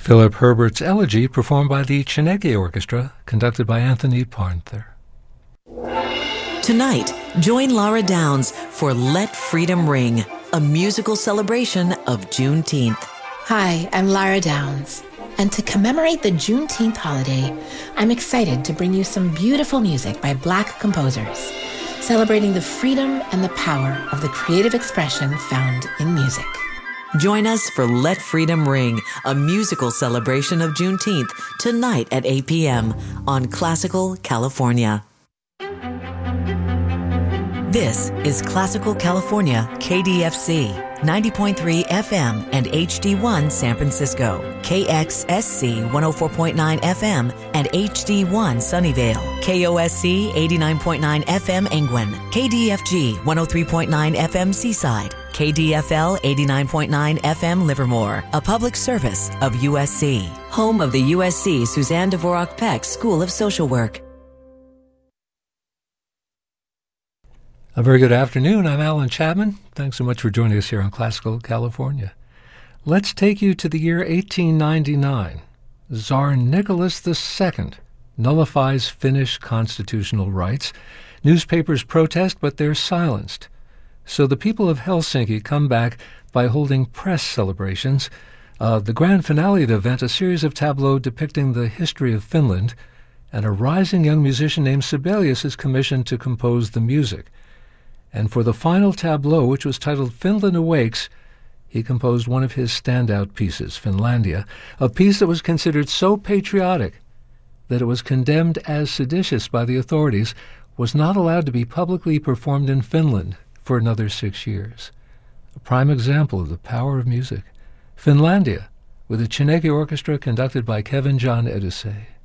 Philip Herbert's Elegy, performed by the Carnegie Orchestra, conducted by Anthony Parnther. Tonight, join Laura Downs for Let Freedom Ring, a musical celebration of Juneteenth. Hi, I'm Lara Downs, and to commemorate the Juneteenth holiday, I'm excited to bring you some beautiful music by Black composers, celebrating the freedom and the power of the creative expression found in music. Join us for Let Freedom Ring, a musical celebration of Juneteenth, tonight at 8 p.m. on Classical California. This is Classical California, KDFC, 90.3 FM and HD1 San Francisco, KXSC 104.9 FM and HD1 Sunnyvale, KOSC 89.9 FM Angwin, KDFG 103.9 FM Seaside, KDFL 89.9 FM Livermore, a public service of USC, home of the USC Suzanne Dvorak Peck School of Social Work. A very good afternoon. I'm Alan Chapman. Thanks so much for joining us here on Classical California. Let's take you to the year 1899. Tsar Nicholas II nullifies Finnish constitutional rights. Newspapers protest, but they're silenced. So the people of Helsinki come back by holding press celebrations. The grand finale of the event, a series of tableaux depicting the history of Finland, and a rising young musician named Sibelius is commissioned to compose the music. And for the final tableau, which was titled Finland Awakes, he composed one of his standout pieces, Finlandia, a piece that was considered so patriotic that it was condemned as seditious by the authorities, was not allowed to be publicly performed in Finland for another 6 years. A prime example of the power of music. Finlandia, with the Carnegie Orchestra conducted by Kevin John Edusei.